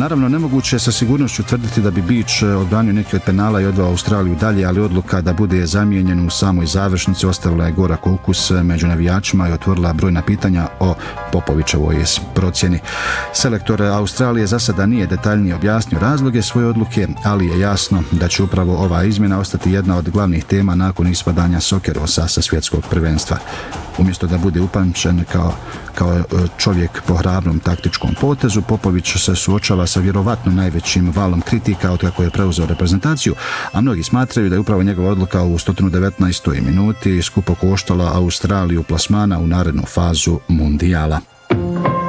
Naravno, nemoguće je sa sigurnošću tvrditi da bi Beach odbranio neki od penala i odveo Australiju dalje, ali odluka da bude zamijenjen u samoj završnici ostavila je gorak ukus među navijačima i otvorila brojna pitanja o Popovićevoj procjeni. Selektor Australije za sada nije detaljnije objasnio razloge svoje odluke, ali je jasno da će upravo ova izmjena ostati jedna od glavnih tema nakon ispadanja Soccerosa sa svjetskog prvenstva. Umjesto da bude upamćen kao čovjek po hrabrom taktičkom potezu, Popović se suočava sa vjerovatno najvećim valom kritika od kako je preuzeo reprezentaciju, a mnogi smatraju da je upravo njegova odluka u 119. minuti skupo koštala Australiju plasmana u narednu fazu mundijala.